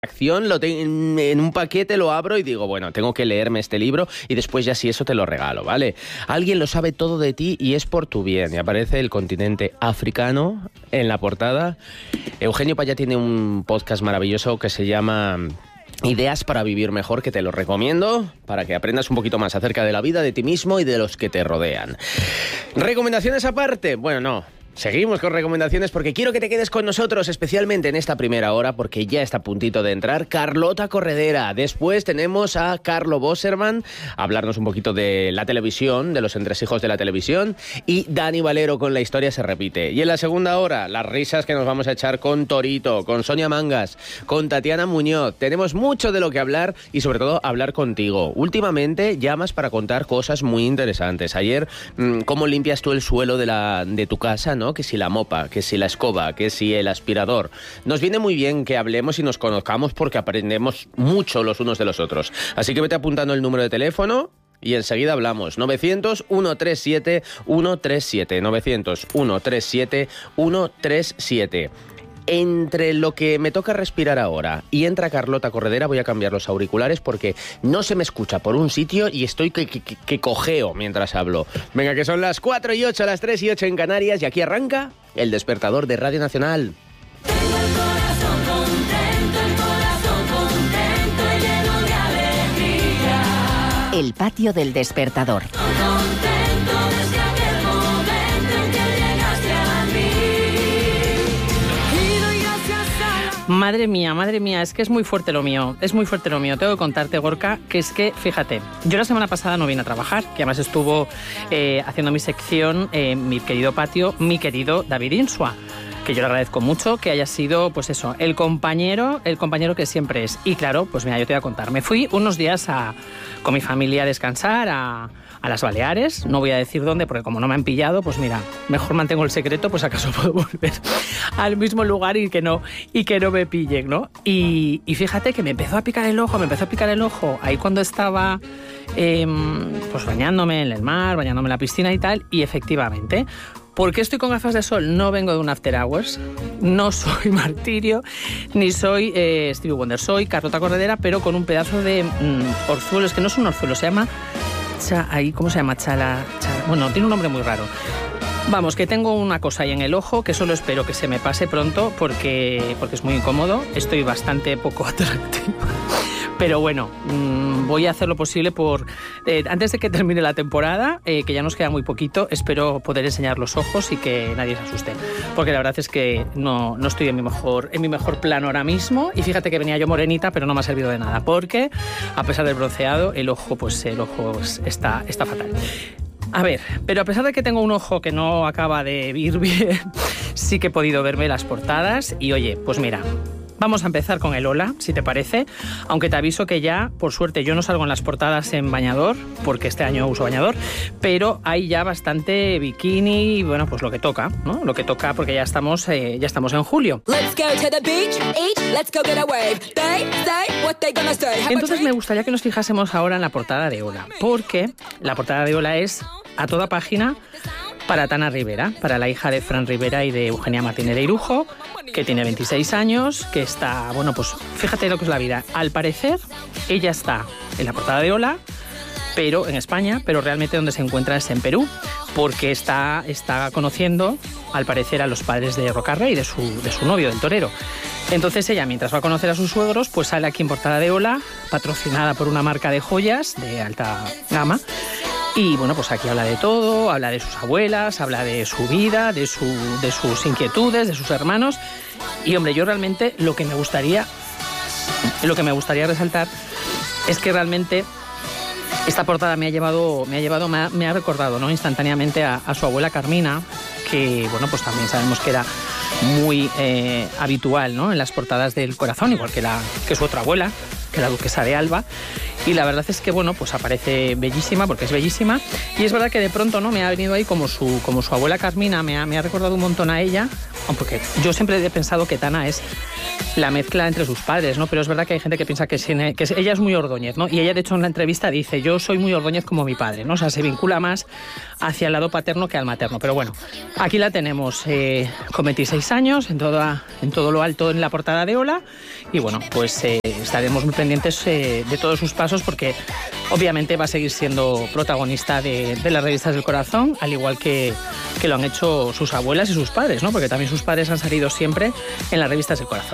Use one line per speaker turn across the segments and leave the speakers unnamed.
acción, en un paquete lo abro y digo, bueno, tengo que leerme este libro y después ya si eso te lo regalo, ¿vale? Alguien lo sabe todo de ti y es por tu bien. Y aparece el continente africano en la portada. Eugenio Paya tiene un podcast maravilloso que se llama Ideas para vivir mejor, que te lo recomiendo para que aprendas un poquito más acerca de la vida, de ti mismo y de los que te rodean. ¿Recomendaciones aparte? Bueno, no. Seguimos con recomendaciones porque quiero que te quedes con nosotros, especialmente en esta primera hora, porque ya está a puntito de entrar Carlota Corredera. Después tenemos a Carlo Bosserman a hablarnos un poquito de la televisión, de los entresijos de la televisión, y Dani Valero con La historia se repite. Y en la segunda hora, las risas que nos vamos a echar con Torito, con Sonia Mangas, con Tatiana Muñoz. Tenemos mucho de lo que hablar y sobre todo hablar contigo. Últimamente llamas para contar cosas muy interesantes. Ayer, cómo limpias tú el suelo de tu casa, ¿no? Que si la mopa, que si la escoba, que si el aspirador. Nos viene muy bien que hablemos y nos conozcamos porque aprendemos mucho los unos de los otros. Así que vete apuntando el número de teléfono y enseguida hablamos. 900-137-137. 900-137-137. Entre lo que me toca respirar ahora y entra Carlota Corredera, voy a cambiar los auriculares porque no se me escucha por un sitio y estoy que cojeo mientras hablo. Venga, que son las 4 y 8, las 3 y 8 en Canarias y aquí arranca El Despertador de Radio Nacional.
Tengo el corazón contento y lleno de alegría.
El patio del Despertador.
Contento desde aquel momento en que llegaste a mí. Y doy gracias a la...
Madre mía, es que es muy fuerte lo mío. Tengo que contarte, Gorka, que es que, fíjate, yo la semana pasada no vine a trabajar, que además estuvo haciendo mi sección, mi querido patio, mi querido David Insua, que yo le agradezco mucho que haya sido, pues eso, el compañero que siempre es. Y claro, pues mira, yo te voy a contar. Me fui unos días con mi familia a descansar a las Baleares. No voy a decir dónde, porque como no me han pillado, pues mira, mejor mantengo el secreto, pues acaso puedo volver al mismo lugar y que no me pillen, ¿no? Y fíjate que me empezó a picar el ojo ahí cuando estaba pues bañándome en el mar, bañándome en la piscina y tal, y efectivamente... ¿Por qué estoy con gafas de sol? No vengo de un After Hours, no soy Martirio, ni soy Stevie Wonder, soy Carlota Corredera, pero con un pedazo de orzuelo, es que no es un orzuelo, se llama... ¿cómo se llama? Bueno, tiene un nombre muy raro. Vamos, que tengo una cosa ahí en el ojo que solo espero que se me pase pronto porque es muy incómodo, estoy bastante poco atractiva. Pero bueno, voy a hacer lo posible por... antes de que termine la temporada, que ya nos queda muy poquito, espero poder enseñar los ojos y que nadie se asuste. Porque la verdad es que no estoy en mi mejor plano ahora mismo. Y fíjate que venía yo morenita, pero no me ha servido de nada. Porque, a pesar del bronceado, el ojo está fatal. A ver, pero a pesar de que tengo un ojo que no acaba de ir bien, sí que he podido verme las portadas. Y oye, pues mira... Vamos a empezar con el hola, si te parece, aunque te aviso que ya, por suerte, yo no salgo en las portadas en bañador, porque este año uso bañador, pero hay ya bastante bikini y, bueno, pues lo que toca, ¿no? Lo que toca porque ya estamos en julio. Entonces me gustaría que nos fijásemos ahora en la portada de hola, porque la portada de hola es a toda página para Tana Rivera, para la hija de Fran Rivera y de Eugenia Martínez de Irujo, que tiene 26 años, que está, bueno, pues fíjate lo que es la vida. Al parecer, ella está en la portada de Hola, pero en España, pero realmente donde se encuentra es en Perú, porque está conociendo, al parecer, a los padres de Roca Rey, de su novio, del torero. Entonces ella, mientras va a conocer a sus suegros, pues sale aquí en portada de Hola, patrocinada por una marca de joyas de alta gama. Y bueno, pues aquí habla de todo, habla de sus abuelas, habla de su vida, de sus inquietudes, de sus hermanos. Y hombre, yo realmente lo que me gustaría resaltar es que realmente esta portada me ha recordado, ¿no? Instantáneamente a su abuela Carmina, que bueno, pues también sabemos que era muy habitual, ¿no? En las portadas del Corazón, igual que su otra abuela, que la duquesa de Alba. Y la verdad es que, bueno, pues aparece bellísima, porque es bellísima. Y es verdad que de pronto, ¿no? Me ha venido ahí como su abuela Carmina, me ha recordado un montón a ella, porque yo siempre he pensado que Tana es la mezcla entre sus padres, ¿no? Pero es verdad que hay gente que piensa que ella es muy Ordóñez, ¿no? Y ella, de hecho, en la entrevista dice, yo soy muy Ordóñez como mi padre, ¿no? O sea, se vincula más hacia el lado paterno que al materno. Pero bueno, aquí la tenemos con 26 años, en todo lo alto en la portada de Hola. Y bueno, pues estaremos muy pendientes de todos sus pasos porque obviamente va a seguir siendo protagonista de las revistas del corazón, al igual que lo han hecho sus abuelas y sus padres, ¿no? Porque también sus padres han salido siempre en las revistas del corazón.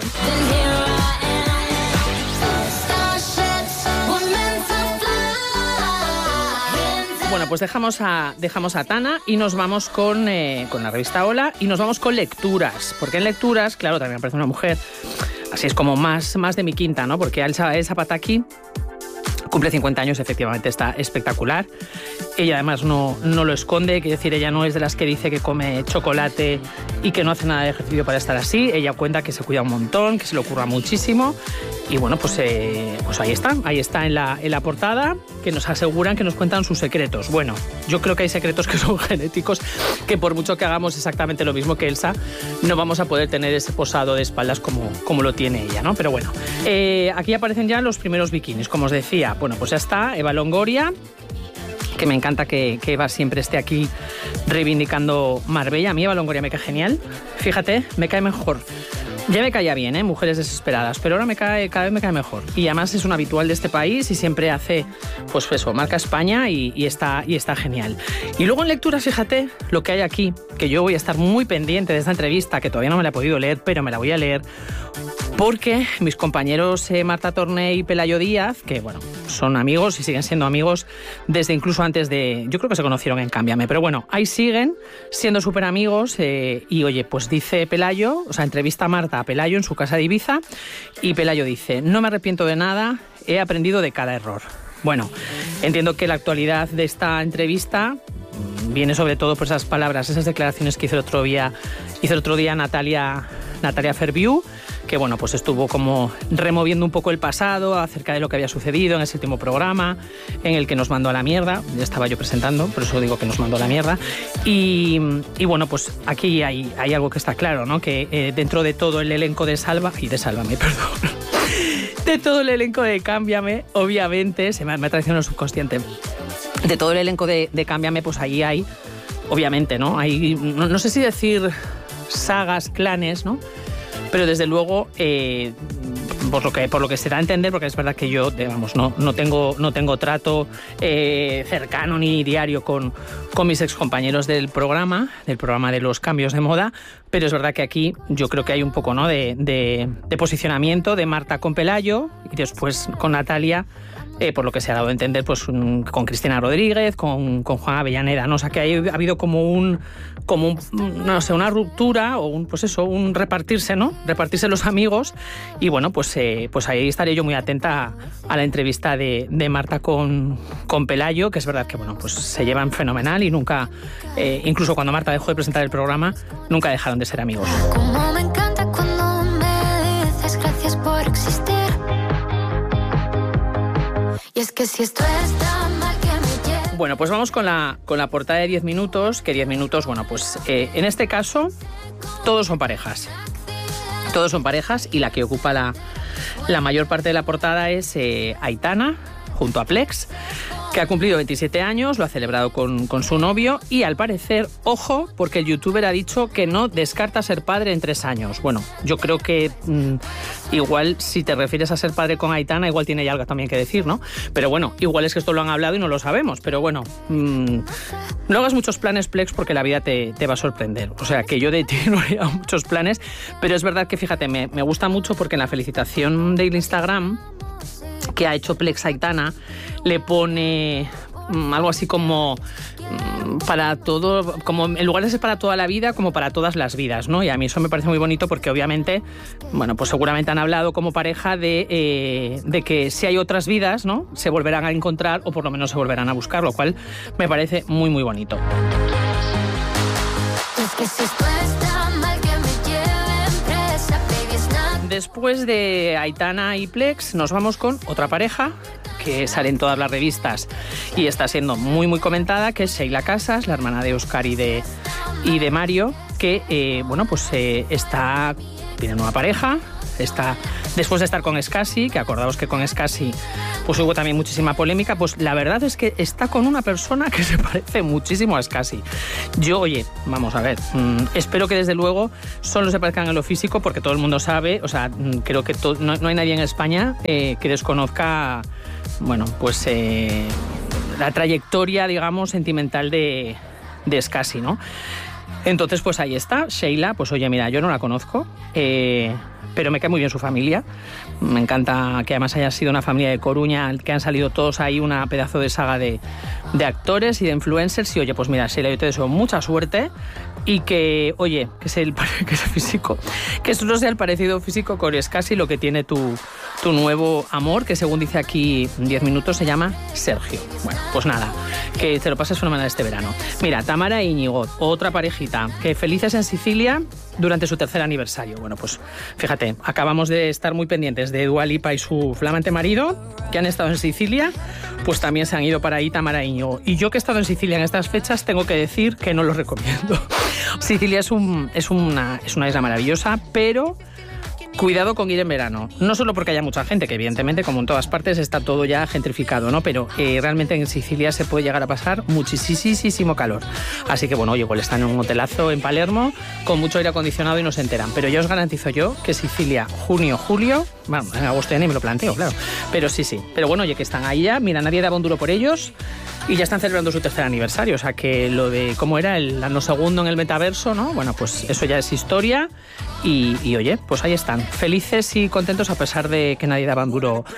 Bueno, pues dejamos a Tana y nos vamos con la revista Hola y nos vamos con lecturas, porque en lecturas, claro, también aparece una mujer, así es como más de mi quinta, ¿no? Porque Elsa Pataky cumple 50 años, efectivamente, está espectacular. Ella además no lo esconde, quiere decir, ella no es de las que dice que come chocolate y que no hace nada de ejercicio para estar así. Ella cuenta que se cuida un montón, que se le ocurra muchísimo. Y bueno, pues ahí está en la portada, que nos aseguran, que nos cuentan sus secretos. Bueno, yo creo que hay secretos que son genéticos, que por mucho que hagamos exactamente lo mismo que Elsa, no vamos a poder tener ese posado de espaldas como lo tiene ella, ¿no? Pero bueno, aquí aparecen ya los primeros bikinis, como os decía. Bueno, pues ya está Eva Longoria, que me encanta que Eva siempre esté aquí reivindicando Marbella. A mí Eva Longoria me cae genial. Fíjate, me cae mejor. Ya me caía bien, Mujeres desesperadas, pero ahora cada vez me cae mejor. Y además es un habitual de este país y siempre hace, pues eso, marca España y está genial. Y luego en lecturas, fíjate lo que hay aquí, que yo voy a estar muy pendiente de esta entrevista, que todavía no me la he podido leer, pero me la voy a leer, porque mis compañeros Marta Torné y Pelayo Díaz, que bueno, son amigos y siguen siendo amigos desde incluso antes de... Yo creo que se conocieron en Cámbiame, pero bueno, ahí siguen siendo súper amigos y oye, pues dice Pelayo, o sea, entrevista a Marta a Pelayo en su casa de Ibiza y Pelayo dice, no me arrepiento de nada, he aprendido de cada error. Bueno, entiendo que la actualidad de esta entrevista viene sobre todo por esas palabras, esas declaraciones que hizo el otro día Natalia Ferviu, que bueno, pues estuvo como removiendo un poco el pasado acerca de lo que había sucedido en ese último programa en el que nos mandó a la mierda. Ya estaba yo presentando, por eso digo que nos mandó a la mierda. Y bueno, pues aquí hay algo que está claro, ¿no? Que dentro de todo el elenco de Sálvame, perdón. De todo el elenco de Cámbiame, obviamente, se me ha traicionado el subconsciente. De todo el elenco de Cámbiame, pues ahí hay, obviamente, ¿no? Hay, no sé si decir sagas, clanes, ¿no? Pero desde luego, por lo que se da a entender, porque es verdad que yo, digamos, no tengo trato cercano ni diario con mis excompañeros del programa de los cambios de moda, pero es verdad que aquí yo creo que hay un poco, ¿no?, de posicionamiento de Marta con Pelayo y después con Natalia, por lo que se ha dado a entender, pues con Cristina Rodríguez, con Juan Avellaneda, ¿no? O sea, que ha habido como un no sé, una ruptura o un repartirse, ¿no? Repartirse los amigos y bueno, pues ahí estaré yo muy atenta a la entrevista de Marta con Pelayo, que es verdad que bueno, pues se llevan fenomenal y nunca, incluso cuando Marta dejó de presentar el programa, nunca dejaron de ser amigos.
Como me encanta cuando me dices gracias por existir. Y es que si esto está mal que me lleve.
Bueno, pues vamos con la portada de 10 minutos, que 10 minutos, bueno, pues en este caso todos son parejas. Todos son parejas y la que ocupa la mayor parte de la portada es Aitana, junto a Plex, que ha cumplido 27 años, lo ha celebrado con su novio y al parecer, ojo, porque el youtuber ha dicho que no descarta ser padre en 3 años. Bueno, yo creo que igual si te refieres a ser padre con Aitana, igual tiene ya algo también que decir, ¿no? Pero bueno, igual es que esto lo han hablado y no lo sabemos, pero bueno, no hagas muchos planes, Plex, porque la vida te va a sorprender. O sea, que yo de ti no haría muchos planes, pero es verdad que, fíjate, me gusta mucho porque en la felicitación del Instagram que ha hecho Plex Aitana le pone algo así como para todo, como en lugar de ser para toda la vida, como para todas las vidas, ¿no? Y a mí eso me parece muy bonito porque obviamente, bueno, pues seguramente han hablado como pareja de que si hay otras vidas, ¿no?, se volverán a encontrar o por lo menos se volverán a buscar, lo cual me parece muy, muy bonito.
Es que si esto está mal que me lleven presa, baby, it's not.
Después de Aitana y Plex nos vamos con otra pareja que sale en todas las revistas y está siendo muy muy comentada, que es Sheila Casas, la hermana de Óscar y de Mario, que, tiene nueva pareja. Está, después de estar con Escasi, que acordaos que con Escasi pues hubo también muchísima polémica, pues la verdad es que está con una persona que se parece muchísimo a Escasi. Yo, vamos a ver, espero que desde luego solo se parezcan en lo físico, porque todo el mundo sabe, o sea, creo que no hay nadie en España que desconozca, la trayectoria, digamos, sentimental de Escasi, ¿no? Entonces, pues ahí está, Sheila, pues mira, yo no la conozco, pero me cae muy bien su familia. Me encanta que además haya sido una familia de Coruña, que han salido todos ahí una pedazo de saga de actores y de influencers. Y pues mira, Sheila, yo te deseo mucha suerte y que ese físico, que eso no sea el parecido físico con Escasi lo que tiene tu nuevo amor, que según dice aquí 10 minutos se llama Sergio. Bueno, pues nada, que te lo pases fenomenal este verano. Mira, Tamara e Íñigo, otra parejita, que felices en Sicilia durante su 3er aniversario. Bueno, pues fíjate, acabamos de estar muy pendientes de Dua Lipa y su flamante marido, que han estado en Sicilia, pues también se han ido para ahí Tamara e Íñigo. Y yo, que he estado en Sicilia en estas fechas, tengo que decir que no lo recomiendo. Sicilia es una isla maravillosa, pero cuidado con ir en verano. No solo porque haya mucha gente, que evidentemente, como en todas partes, está todo ya gentrificado, ¿no? Pero realmente en Sicilia se puede llegar a pasar muchísimo calor. Así que, igual están en un hotelazo en Palermo, con mucho aire acondicionado y no se enteran. Pero yo os garantizo que Sicilia, junio, julio, en agosto ya ni me lo planteo, claro. Pero sí. Pero que están ahí ya, mira, nadie daba un duro por ellos. Y ya están celebrando su 3er aniversario, o sea que lo de cómo era el año segundo en el metaverso, ¿no? Bueno, pues eso ya es historia y pues ahí están, felices y contentos a pesar de que nadie daba un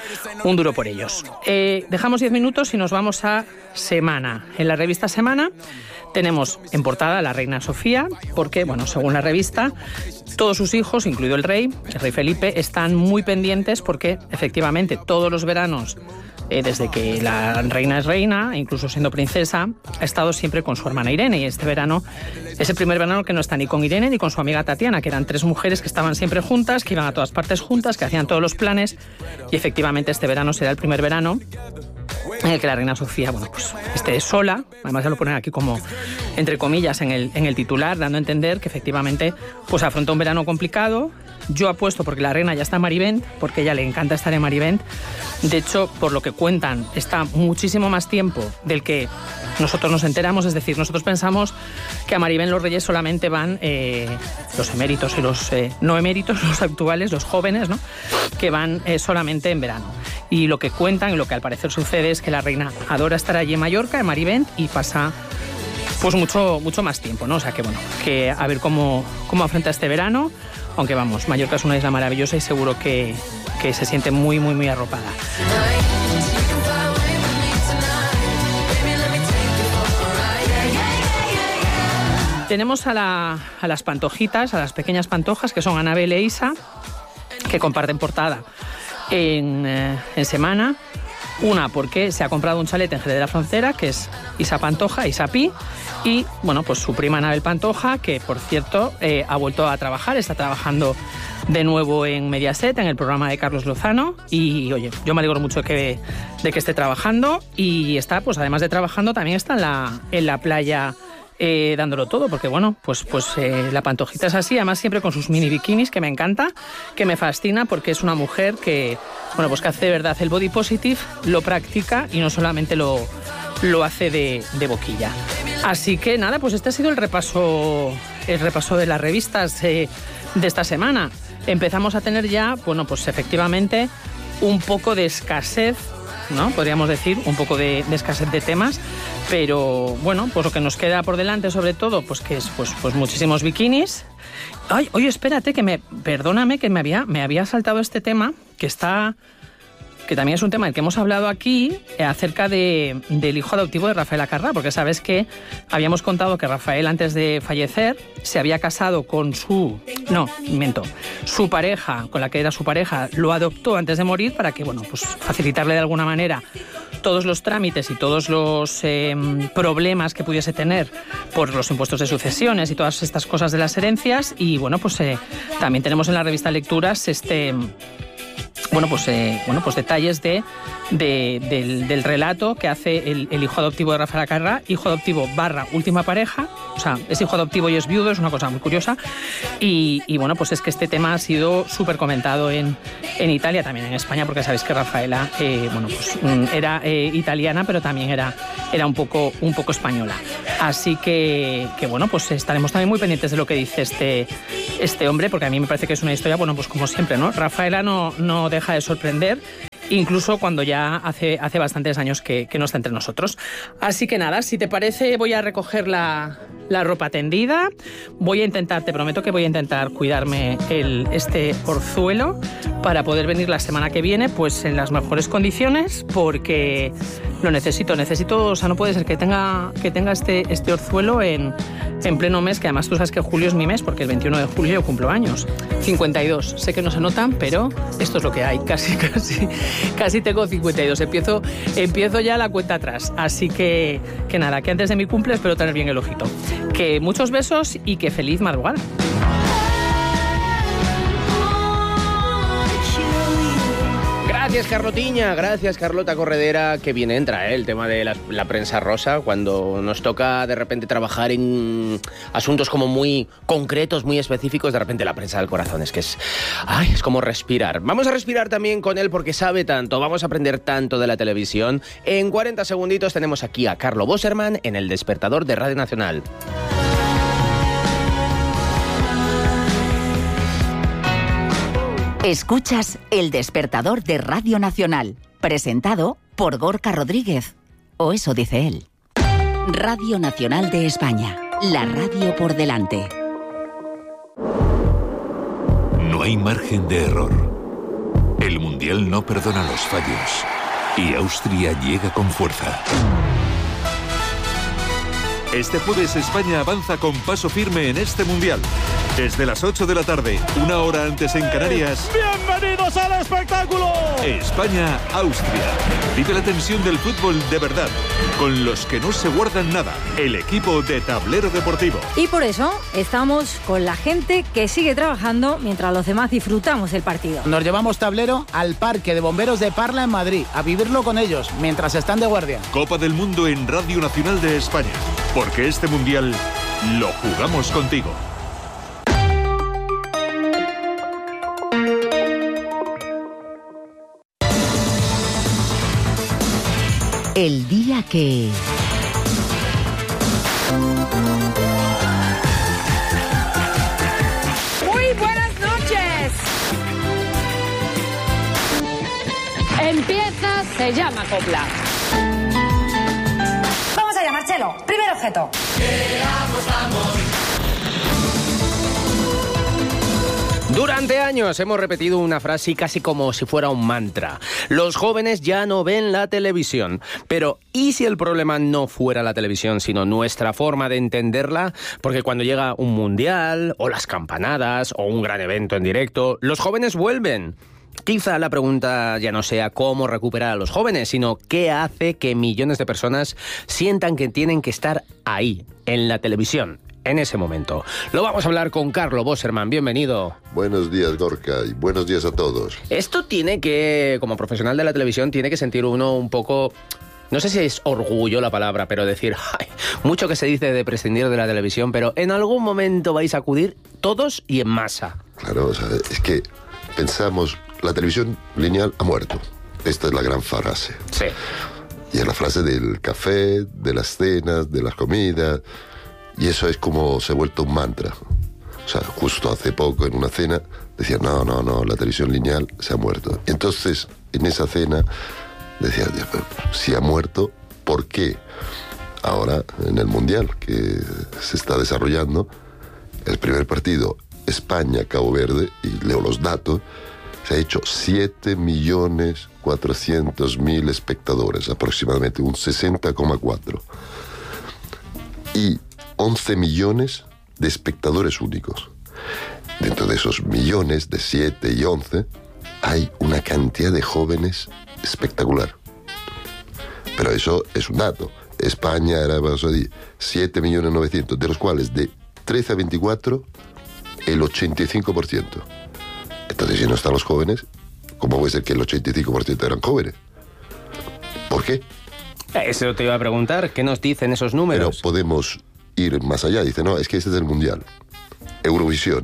duro por ellos. Dejamos 10 minutos y nos vamos a Semana. En la revista Semana tenemos en portada a la reina Sofía, porque, según la revista, todos sus hijos, incluido el rey Felipe, están muy pendientes porque efectivamente todos los veranos, desde que la reina es reina, incluso siendo princesa, ha estado siempre con su hermana Irene, y este verano es el primer verano que no está ni con Irene ni con su amiga Tatiana, que eran 3 mujeres que estaban siempre juntas, que iban a todas partes juntas, que hacían todos los planes, y efectivamente este verano será el primer verano en el que la reina Sofía, esté sola. Además ya lo ponen aquí como entre comillas en el titular, dando a entender que efectivamente pues afronta un verano complicado. Yo apuesto porque la reina ya está en Marivent, porque a ella le encanta estar en Marivent. De hecho, por lo que cuentan, está muchísimo más tiempo del que nosotros nos enteramos. Es decir, nosotros pensamos que a Marivent los reyes solamente van los eméritos y los no eméritos, los actuales, los jóvenes, ¿no? Que van solamente en verano. Y lo que cuentan y lo que al parecer sucede es que la reina adora estar allí en Mallorca, en Marivent, y pasa pues mucho más tiempo, ¿no? O sea que que a ver cómo afronta este verano. Aunque Mallorca es una isla maravillosa y seguro que se siente muy arropada. Tenemos a las pantojitas, a las pequeñas pantojas, que son Anabel e Isa, que comparten portada en Semana. Una porque se ha comprado un chalet en Jerez de la Frontera, que es Isa Pantoja, Isa Pi, y pues su prima Anabel Pantoja, que por cierto ha vuelto a trabajar, está trabajando de nuevo en Mediaset, en el programa de Carlos Lozano, y yo me alegro mucho de que esté trabajando, y está, pues además de trabajando, también está en la playa dándolo todo, porque la Pantojita es así, además siempre con sus mini bikinis, que me encanta, que me fascina, porque es una mujer que que hace de verdad el body positive, lo practica y no solamente lo hace de boquilla. Así que nada, pues este ha sido el repaso de las revistas de esta semana. Empezamos a tener ya, pues efectivamente, un poco de escasez, ¿no? Podríamos decir, un poco de escasez de temas, pero pues lo que nos queda por delante, sobre todo, pues que es pues muchísimos bikinis. Ay, oye, espérate, perdóname que me había saltado este tema, que también es un tema del que hemos hablado aquí, acerca del hijo adoptivo de Rafael Acarrá, porque sabes que habíamos contado que Rafael, antes de fallecer, se había casado con su pareja, con la que era su pareja, lo adoptó antes de morir para que, facilitarle de alguna manera todos los trámites y todos los problemas que pudiese tener por los impuestos de sucesiones y todas estas cosas de las herencias. Y también tenemos en la revista Lecturas detalles del relato que hace el hijo adoptivo de Rafael Acarrá, hijo adoptivo / última pareja, o sea, es hijo adoptivo y es viudo, es una cosa muy curiosa, y bueno, pues es que este tema ha sido súper comentado en Italia, también en España, porque sabéis que Rafaela, era italiana, pero también era un poco española. Así que bueno, pues estaremos también muy pendientes de lo que dice este hombre, porque a mí me parece que es una historia, bueno, pues como siempre, ¿no? Rafaela no deja de sorprender, incluso cuando ya hace bastantes años que no está entre nosotros. Así que nada, si te parece, voy a recoger la ropa tendida, te prometo que voy a intentar cuidarme este orzuelo para poder venir la semana que viene pues en las mejores condiciones, porque lo necesito, o sea, no puede ser que tenga este orzuelo en pleno mes, que además tú sabes que julio es mi mes, porque el 21 de julio yo cumplo años, 52, sé que no se notan, pero esto es lo que hay, casi tengo 52, empiezo ya la cuenta atrás, así que nada, que antes de mi cumple espero tener bien el ojito, que muchos besos y que feliz madrugada.
Gracias, Carlotiña. Gracias, Carlota Corredera. Que bien entra el tema de la prensa rosa cuando nos toca de repente trabajar en asuntos como muy concretos, muy específicos. De repente la prensa del corazón es que es como respirar. Vamos a respirar también con él porque sabe tanto. Vamos a aprender tanto de la televisión. En 40 segunditos tenemos aquí a Carlo Bosserman en El Despertador de Radio Nacional.
Escuchas El Despertador de Radio Nacional, presentado por Gorka Rodríguez. O eso dice él. Radio Nacional de España, la radio por delante.
No hay margen de error. El Mundial no perdona los fallos. Y Austria llega con fuerza. Este jueves España avanza con paso firme en este Mundial. Desde las 8 de la tarde, una hora antes en Canarias.
¡Bienvenidos al espectáculo!
España-Austria. Vive la tensión del fútbol de verdad, con los que no se guardan nada. El equipo de Tablero Deportivo.
Y por eso estamos con la gente que sigue trabajando mientras los demás disfrutamos el partido.
Nos llevamos Tablero al Parque de Bomberos de Parla en Madrid, a vivirlo con ellos, mientras están de guardia.
Copa del Mundo en Radio Nacional de España. Porque este Mundial lo jugamos contigo.
El día que...
Muy buenas noches. Empieza, se llama copla.
Vamos allá, Marcelo. Primer objeto.
Durante años hemos repetido una frase casi como si fuera un mantra. Los jóvenes ya no ven la televisión. Pero, ¿y si el problema no fuera la televisión, sino nuestra forma de entenderla? Porque cuando llega un mundial, o las campanadas, o un gran evento en directo, los jóvenes vuelven. Quizá la pregunta ya no sea cómo recuperar a los jóvenes, sino qué hace que millones de personas sientan que tienen que estar ahí, en la televisión, en ese momento. Lo vamos a hablar con Carlo Bosserman. Bienvenido.
Buenos días, Gorka, y buenos días a todos.
Esto tiene que, como profesional de la televisión, tiene que sentir uno un poco... No sé si es orgullo la palabra, pero decir, ay, mucho que se dice de prescindir de la televisión, pero en algún momento vais a acudir todos y en masa.
Claro, o sea, es que pensamos, la televisión lineal ha muerto. Esta es la gran frase.
Sí.
Y es la frase del café, de las cenas, de las comidas, y eso es como se ha vuelto un mantra. O sea, justo hace poco en una cena decían, no, la televisión lineal se ha muerto. Y entonces, en esa cena, decía, si ha muerto, ¿por qué? Ahora, en el Mundial que se está desarrollando, el primer partido, España-Cabo Verde, y leo los datos, se ha hecho 7.400.000 espectadores, aproximadamente un 60,4%. Y 11 millones de espectadores únicos. Dentro de esos millones de 7 y 11, hay una cantidad de jóvenes espectacular. Pero eso es un dato. España era, vamos a decir, 7.900.000, de los cuales de 13 a 24, el 85%. Entonces, si no están los jóvenes, ¿Cómo puede ser que el 85% eran jóvenes? ¿Por qué?
Eso te iba a preguntar, ¿qué nos dicen esos números?
Pero podemos ir más allá. Dice, no, es que este es el Mundial. Eurovisión,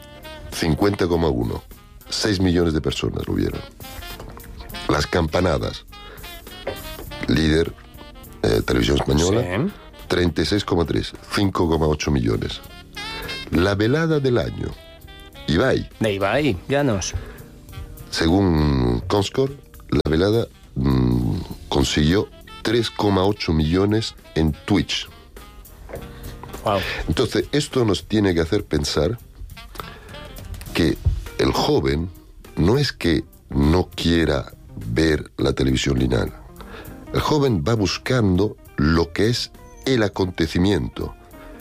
50,1. 6 millones de personas lo vieron. Las campanadas, líder, televisión española,
Sí.
36,3, 5,8 millones. La velada del año, Ibai,
De Ibai, Llanos.
según Comscore, la velada consiguió 3,8 millones en Twitch.
Wow.
Entonces, esto nos tiene que hacer pensar que el joven no es que no quiera ver la televisión lineal. El joven va buscando lo que es el acontecimiento.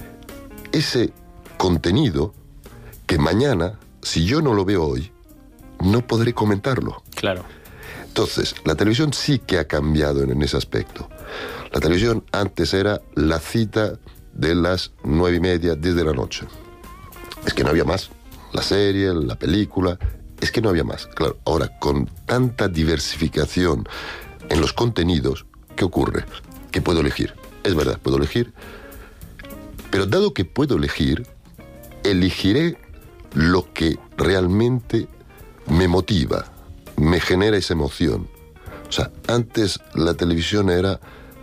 Ese contenido que mañana, si yo no lo veo hoy, no podré comentarlo.
Claro.
Entonces, la televisión sí que ha cambiado en ese aspecto. La televisión antes era la cita de las 9:30, 10 de la noche. Es que no había más. La serie, la película, es que no había más. Claro, ahora con tanta diversificación en los contenidos, ¿qué ocurre? Que puedo elegir. Es verdad, puedo elegir. Pero dado que puedo elegir, elegiré lo que realmente me motiva, me genera esa emoción. O sea, antes la televisión era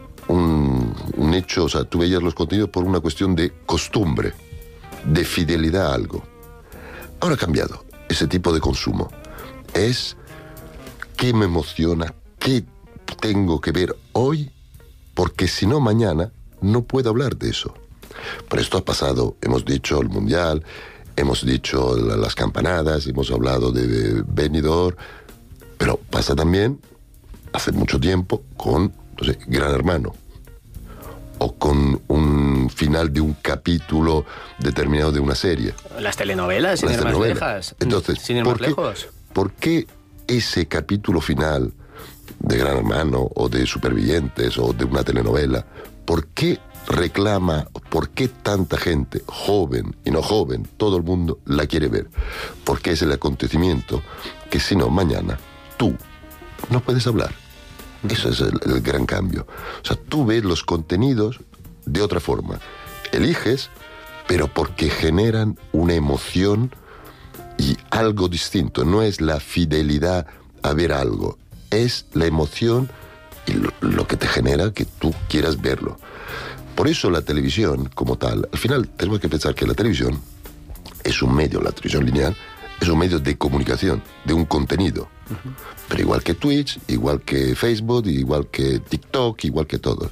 un hecho, o sea, tú veías los contenidos por una cuestión de costumbre, de fidelidad a algo. Ahora ha cambiado ese tipo de consumo. Es qué me emociona, qué tengo que ver hoy, porque si no mañana no puedo hablar de eso. Pero esto ha pasado, hemos dicho el Mundial, hemos dicho las campanadas, hemos hablado de Benidorm, pero pasa también hace mucho tiempo con, no sé, Gran Hermano, o con un final de un capítulo determinado de una serie.
Las telenovelas, sin
Las
ir más
telenovelas.
lejas.
Entonces,
sin ir más lejos.
¿por qué ese capítulo final de Gran Hermano o de Supervivientes o de una telenovela, por qué reclama, por qué tanta gente, joven y no joven, todo el mundo la quiere ver? Porque es el acontecimiento que si no, mañana tú no puedes hablar. Eso es el gran cambio. O sea, tú ves los contenidos de otra forma. Eliges, pero porque generan una emoción y algo distinto. No es la fidelidad a ver algo. Es la emoción y lo que te genera que tú quieras verlo. Por eso la televisión como tal, al final tenemos que pensar que la televisión es un medio, la televisión lineal, es un medio de comunicación, de un contenido. Pero igual que Twitch, igual que Facebook, igual que TikTok, igual que todo.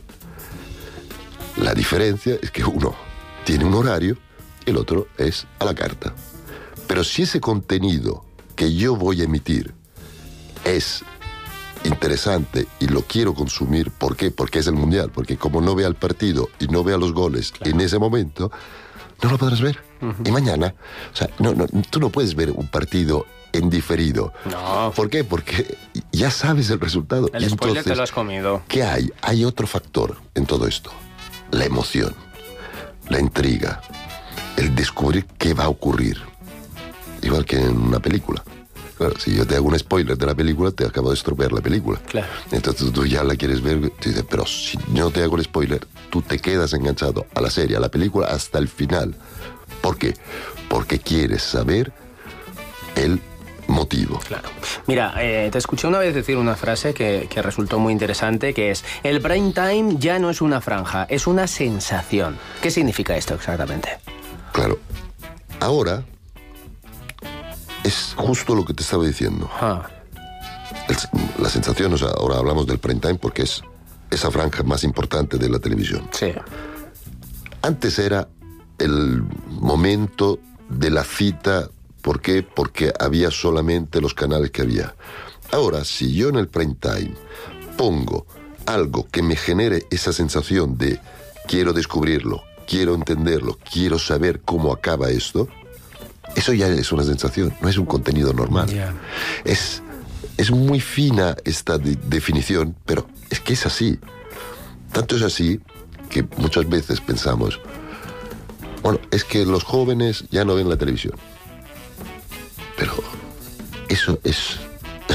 La diferencia es que uno tiene un horario y el otro es a la carta. Pero si ese contenido que yo voy a emitir es interesante y lo quiero consumir, ¿por qué? Porque es el Mundial, porque como no vea el partido y no vea los goles en ese momento, no lo podrás ver. Y mañana, o sea, tú no puedes ver un partido en diferido.
No.
¿Por qué? Porque ya sabes el resultado.
El
Y
spoiler
entonces,
te lo has comido.
¿qué hay? Hay otro factor en todo esto. La emoción, la intriga, el descubrir qué va a ocurrir. Igual que en una película. Claro, si yo te hago un spoiler de la película, te acabo de estropear la película.
Claro.
Entonces tú ya la quieres ver, te dices, pero si no te hago el spoiler, tú te quedas enganchado a la serie, a la película, hasta el final. ¿Por qué? Porque quieres saber el motivo.
Claro. Mira, te escuché una vez decir una frase que resultó muy interesante, que es: el prime time ya no es una franja, es una sensación. ¿Qué significa esto exactamente?
Claro. Ahora es justo lo que te estaba diciendo.
Ah.
La sensación, o sea, ahora hablamos del prime time porque es esa franja más importante de la televisión.
Sí.
Antes era el momento de la cita. ¿Por qué? Porque había solamente los canales que había. Ahora, si yo en el prime time pongo algo que me genere esa sensación de quiero descubrirlo, quiero entenderlo, quiero saber cómo acaba esto, eso ya es una sensación, no es un contenido normal.
Yeah.
Es muy fina esta definición, pero es que es así. Tanto es así que muchas veces pensamos, bueno, es que los jóvenes ya no ven la televisión. Pero eso es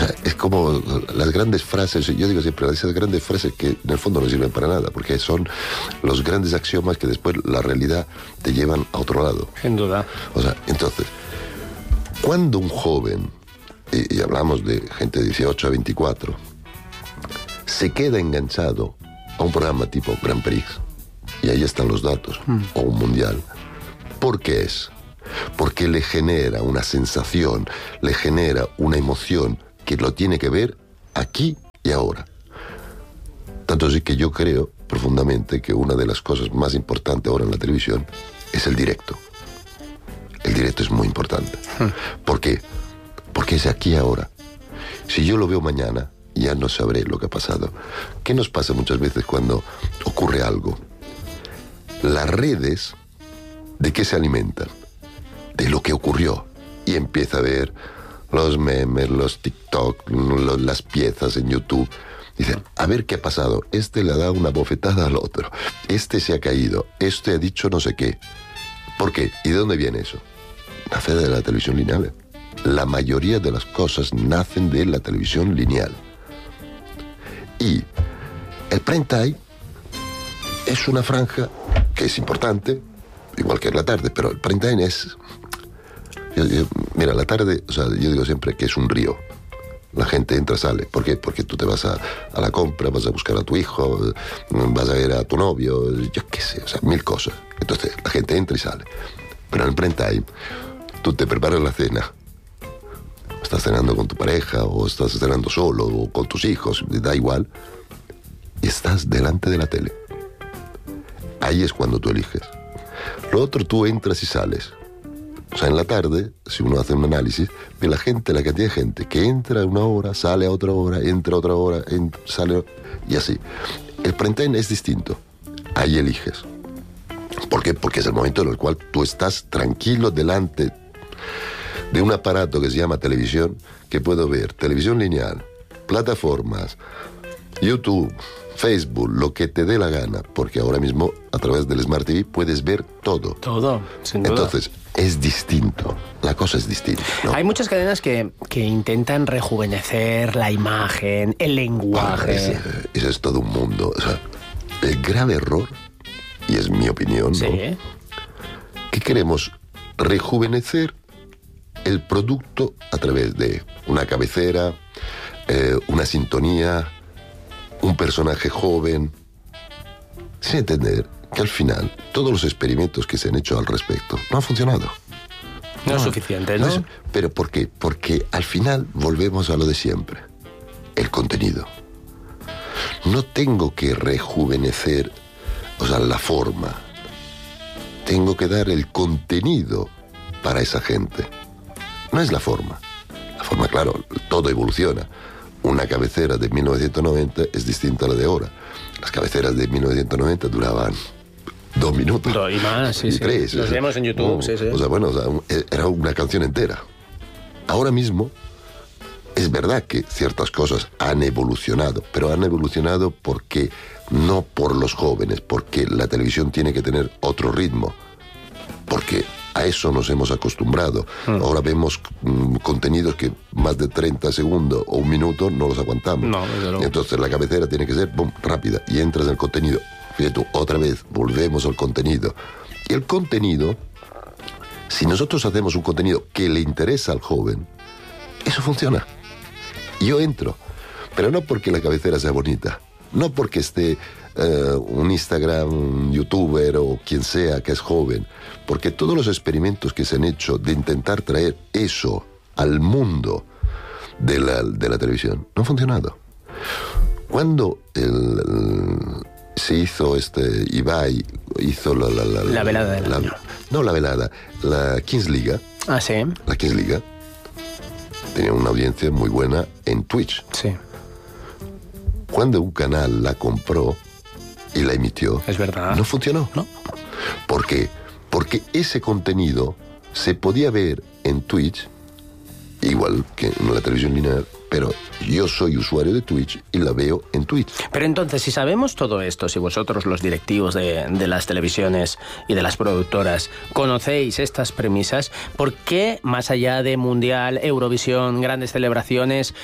sea, es como las grandes frases, yo digo siempre, esas grandes frases que en el fondo no sirven para nada, porque son los grandes axiomas que después la realidad te llevan a otro lado.
Sin duda.
O sea, entonces, cuando un joven, y hablamos de gente de 18 a 24, se queda enganchado a un programa tipo Grand Prix, y ahí están los datos, o un mundial, ¿por qué es? Porque le genera una sensación, le genera una emoción que lo tiene que ver aquí y ahora. Tanto así que yo creo profundamente que una de las cosas más importantes ahora en la televisión es el directo. El directo es muy importante. ¿Por qué? Porque es aquí y ahora. Si yo lo veo mañana, ya no sabré lo que ha pasado. ¿Qué nos pasa muchas veces cuando ocurre algo? Las redes, ¿de qué se alimentan? De lo que ocurrió. Y empieza a ver los memes, los TikTok, las piezas en YouTube. Dicen, a ver qué ha pasado. Este le ha dado una bofetada al otro. Este se ha caído. Este ha dicho no sé qué. ¿Por qué? ¿Y de dónde viene eso? Nace de la televisión lineal. La mayoría de las cosas nacen de la televisión lineal. Y el prime time es una franja que es importante, igual que la tarde, pero el prime time es... mira, la tarde, o sea, yo digo siempre que es un río. La gente entra, sale. ¿Por qué? Porque tú te vas a la compra, vas a buscar a tu hijo, vas a ver a tu novio, yo qué sé, o sea, mil cosas. Entonces, la gente entra y sale. Pero en el prime time, tú te preparas la cena. Estás cenando con tu pareja, o estás cenando solo, o con tus hijos, da igual. Y estás delante de la tele. Ahí es cuando tú eliges. Lo otro, tú entras y sales. O sea, en la tarde, si uno hace un análisis, ve la cantidad de gente que entra una hora, sale a otra hora, entra a otra hora, sale, y así. El prime time es distinto. Ahí eliges. ¿Por qué? Porque es el momento en el cual tú estás tranquilo delante de un aparato que se llama televisión, que puedo ver televisión lineal, plataformas, YouTube, Facebook, lo que te dé la gana, porque ahora mismo a través del Smart TV puedes ver todo.
Todo, sin duda.
Entonces, es distinto, la cosa es distinta, ¿no?
Hay muchas cadenas que intentan rejuvenecer la imagen, el lenguaje.
Eso es todo un mundo. O sea, el grave error, y es mi opinión,
sí,
¿no? Que queremos rejuvenecer el producto a través de una cabecera, una sintonía, un personaje joven, sin entender que al final todos los experimentos que se han hecho al respecto no han funcionado.
No es suficiente, ¿no?
¿Pero por qué? Porque al final volvemos a lo de siempre, el contenido. No tengo que rejuvenecer, o sea, la forma. Tengo que dar el contenido para esa gente. No es la forma. La forma, claro, todo evoluciona. Una cabecera de 1990 es distinta a la de ahora. Las cabeceras de 1990 duraban 2 minutos.
Y más, sí,
y
sí.
3.
Los vemos en YouTube, sí, sí.
O sea, bueno, era una canción entera. Ahora mismo, es verdad que ciertas cosas han evolucionado, pero han evolucionado porque no por los jóvenes, porque la televisión tiene que tener otro ritmo, porque a eso nos hemos acostumbrado. Ahora vemos contenidos que más de 30 segundos o 1 minuto no los aguantamos.
No, desde luego.
Entonces la cabecera tiene que ser rápida y entras en el contenido. Fíjate tú, otra vez volvemos al contenido. Y el contenido, si nosotros hacemos un contenido que le interesa al joven, eso funciona. Yo entro, pero no porque la cabecera sea bonita, no porque esté un Instagram, un youtuber o quien sea que es joven, porque todos los experimentos que se han hecho de intentar traer eso al mundo de la televisión no han funcionado. Cuando se hizo Ibai hizo
la velada del año.
No la velada, la Kingsliga.
Ah, sí.
La Kingsliga tenía una audiencia muy buena en Twitch.
Sí.
Cuando un canal la compró y la emitió,
es verdad,
no funcionó.
¿No?
¿Por qué? Porque ese contenido se podía ver en Twitch, igual que en la televisión lineal, pero yo soy usuario de Twitch y la veo en Twitch.
Pero entonces, si sabemos todo esto, si vosotros los directivos de las televisiones y de las productoras conocéis estas premisas, ¿por qué más allá de Mundial, Eurovisión, grandes celebraciones,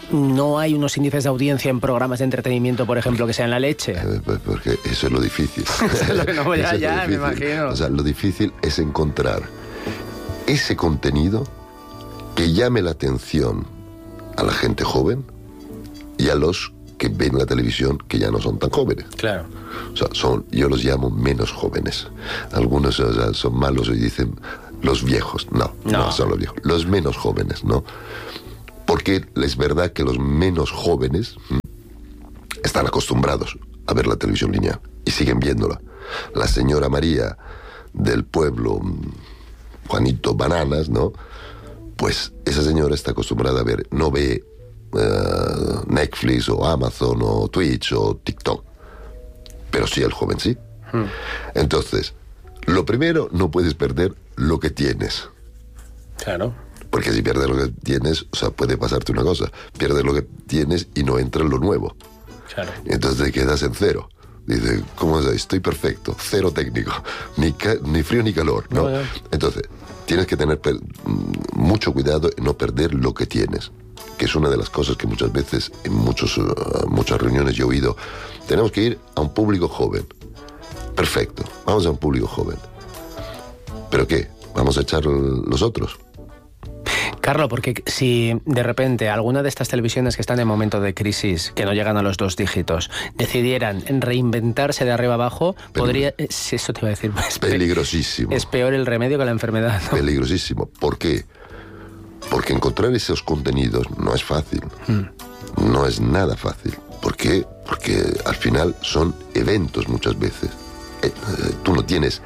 no hay unos índices de audiencia en programas de entretenimiento, por ejemplo, que sean la leche?
Porque eso es lo difícil.
No, ya,
Eso es lo
me
difícil.
imagino.
O sea, lo difícil es encontrar ese contenido que llame la atención a la gente joven y a los que ven la televisión que ya no son tan jóvenes.
Claro.
O sea, yo los llamo menos jóvenes. Algunos, o sea, son malos y dicen los viejos. No son los viejos. Los menos jóvenes, ¿no? Porque es verdad que los menos jóvenes están acostumbrados a ver la televisión lineal y siguen viéndola. La señora María del pueblo, Juanito Bananas, ¿no? Pues esa señora está acostumbrada a ver, no ve Netflix o Amazon o Twitch o TikTok, pero sí el joven sí. Entonces, lo primero, no puedes perder lo que tienes.
Claro.
Porque si pierdes lo que tienes, o sea, puede pasarte una cosa. Pierdes lo que tienes y no entra en lo nuevo.
Claro.
Entonces te quedas en cero. Dice, ¿cómo es? Estoy perfecto, cero técnico, ni frío ni calor, ¿no?
No.
Entonces, tienes que tener mucho cuidado en no perder lo que tienes, que es una de las cosas que muchas veces en muchas reuniones yo he oído. Tenemos que ir a un público joven. Perfecto, vamos a un público joven. ¿Pero qué? ¿Vamos a echar los otros?
Carlos, porque si de repente alguna de estas televisiones que están en momento de crisis, que no llegan a los 2 dígitos, decidieran reinventarse de arriba abajo, podría... Eso te iba a decir.
Peligrosísimo.
Es peor el remedio que la enfermedad, ¿no?
Peligrosísimo. ¿Por qué? Porque encontrar esos contenidos no es fácil. No es nada fácil. ¿Por qué? Porque al final son eventos muchas veces. Tú no tienes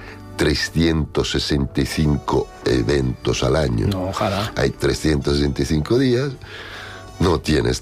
365 eventos al año.
No, ojalá.
Hay 365 días, no tienes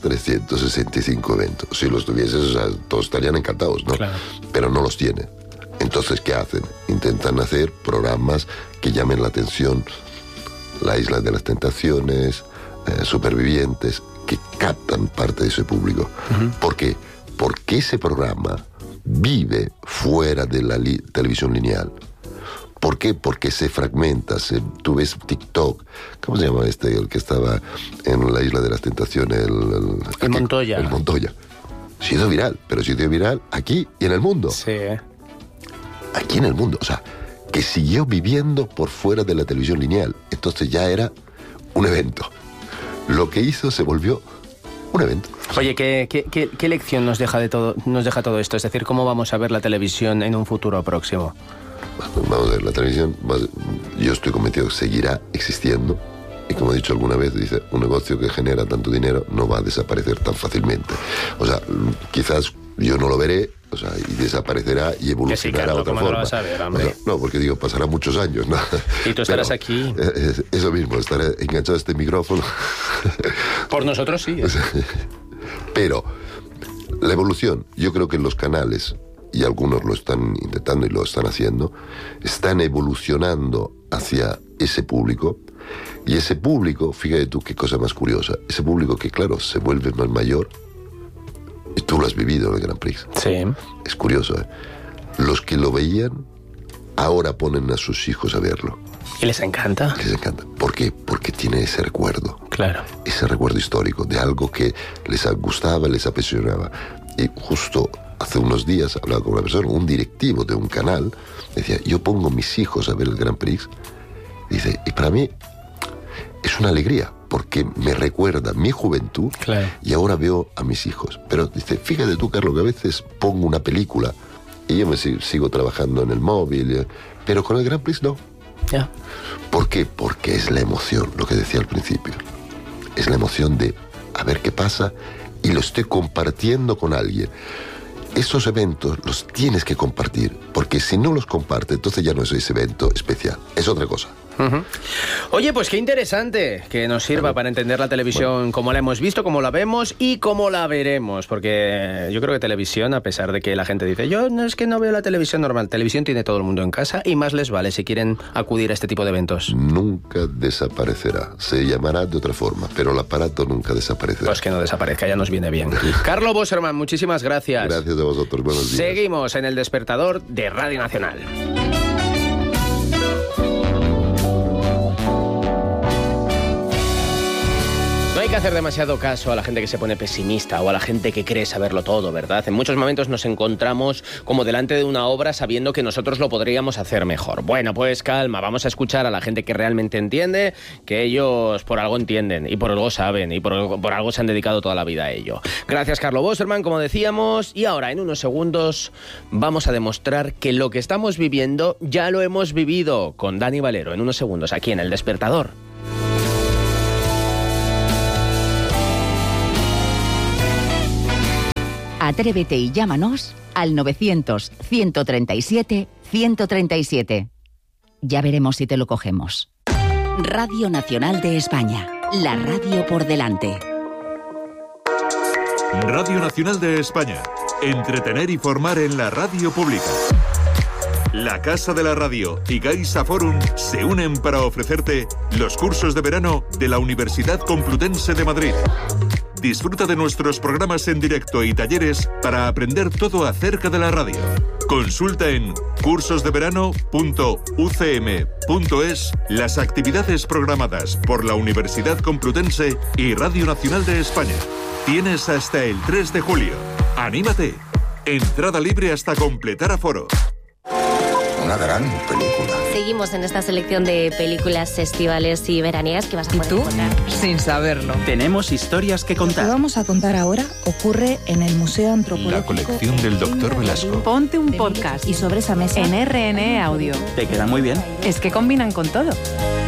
365 eventos. Si los tuvieses, o sea, todos estarían encantados, ¿no?
Claro.
Pero no los tienen. Entonces, ¿qué hacen? Intentan hacer programas que llamen la atención. La Isla de las Tentaciones, Supervivientes, que captan parte de ese público. ¿Por qué? Porque ese programa vive fuera de la televisión lineal. ¿Por qué? Porque se fragmenta. Tú ves TikTok. ¿Cómo se llama el que estaba en la Isla de las Tentaciones?
El Montoya.
El Montoya. Ha sido viral, pero ha sido viral aquí y en el mundo.
Sí.
Aquí en el mundo. O sea, que siguió viviendo por fuera de la televisión lineal. Entonces ya era un evento. Lo que hizo se volvió un evento.
Oye, ¿qué lección nos deja todo esto? Es decir, ¿cómo vamos a ver la televisión en un futuro próximo?
Vamos a ver, la televisión, yo estoy convencido que seguirá existiendo. Y como he dicho alguna vez, dice, un negocio que genera tanto dinero no va a desaparecer tan fácilmente. O sea, quizás yo no lo veré, o sea, y desaparecerá y evolucionará a otra forma.
No lo vas a ver, hombre.
O sea, no, porque digo, pasará muchos años, ¿no?
Y tú estarás aquí.
Eso mismo, estaré enganchado a este micrófono.
Por nosotros sí.
Pero la evolución, yo creo que los canales, y algunos lo están intentando y lo están haciendo, están evolucionando hacia ese público. Y ese público, fíjate tú qué cosa más curiosa, ese público que claro, se vuelve más mayor, y tú lo has vivido en el Grand Prix.
Sí.
Es curioso, ¿eh? Los que lo veían, ahora ponen a sus hijos a verlo.
¿Y les encanta?
Les encanta. ¿Por qué? Porque tiene ese recuerdo.
Claro.
Ese recuerdo histórico de algo que les gustaba, les apasionaba. Y justo hace unos días hablaba con una persona, un directivo de un canal, decía, yo pongo a mis hijos a ver el Grand Prix, dice, y para mí es una alegría, porque me recuerda mi juventud,
claro,
y ahora veo a mis hijos. Pero dice, fíjate tú, Carlos, que a veces pongo una película y yo me sigo trabajando en el móvil, pero con el Grand Prix no.
Ya.
¿Por qué? Porque es la emoción, lo que decía al principio. Es la emoción de a ver qué pasa y lo estoy compartiendo con alguien. Esos eventos los tienes que compartir, porque si no los compartes, entonces ya no es ese evento especial, es otra cosa.
Oye, pues qué interesante que nos sirva para entender la televisión como la hemos visto, como la vemos y como la veremos, porque yo creo que televisión, a pesar de que la gente dice, yo no es que no veo la televisión normal, televisión tiene todo el mundo en casa y más les vale si quieren acudir a este tipo de eventos.
Nunca desaparecerá, se llamará de otra forma, pero el aparato nunca desaparecerá.
Pues que no desaparezca, ya nos viene bien. Carlos Bosserman, muchísimas gracias.
Gracias a vosotros, buenos días.
Seguimos en El Despertador de Radio Nacional. que hacer demasiado caso a la gente que se pone pesimista o a la gente que cree saberlo todo, ¿verdad? En muchos momentos nos encontramos como delante de una obra sabiendo que nosotros lo podríamos hacer mejor. Bueno, pues calma, vamos a escuchar a la gente que realmente entiende, que ellos por algo entienden y por algo saben y por algo se han dedicado toda la vida a ello. Gracias, Carlo Boserman, como decíamos, y ahora en unos segundos vamos a demostrar que lo que estamos viviendo ya lo hemos vivido con Dani Valero en unos segundos aquí en El Despertador.
Atrévete y llámanos al 900-137-137. Ya veremos si te lo cogemos. Radio Nacional de España. La radio por delante.
Radio Nacional de España. Entretener y formar en la radio pública. La Casa de la Radio y Gaisa Forum se unen para ofrecerte los cursos de verano de la Universidad Complutense de Madrid. Disfruta de nuestros programas en directo y talleres para aprender todo acerca de la radio. Consulta en cursosdeverano.ucm.es las actividades programadas por la Universidad Complutense y Radio Nacional de España. Tienes hasta el 3 de julio. ¡Anímate! Entrada libre hasta completar aforo.
Una gran película.
Seguimos en esta selección de películas estivales y veraniegas que vas a poder encontrar.
Sin saberlo. Tenemos historias que contar.
Lo que vamos a contar ahora ocurre en el Museo Antropológico.
La colección del Dr. Velasco.
Ponte un podcast.
Y sobre esa mesa
en RNE Audio.
Te quedan muy bien.
Es que combinan con todo.